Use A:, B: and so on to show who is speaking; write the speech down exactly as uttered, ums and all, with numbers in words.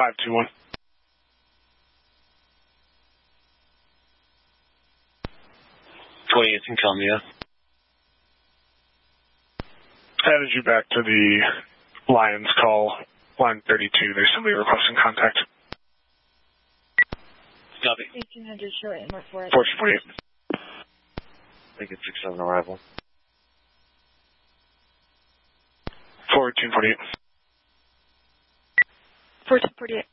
A: five two one.
B: twenty-eighth in Columbia.
A: Added you back to the Lions call, line thirty-two. There's somebody requesting contact.
B: Copy.
C: eighteen hundred short and mark for it.
A: fourteen forty-eight.
B: I think it's six seven arrival.
A: fourteen forty-eight.
C: fourteen forty-eight.